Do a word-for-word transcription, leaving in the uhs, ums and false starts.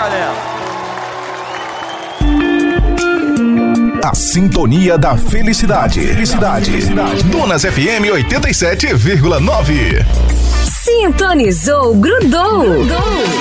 galera. A sintonia da felicidade. Felicidade. Felicidade. Donas F M oitenta e sete vírgula nove. Sintonizou, grudou. grudou.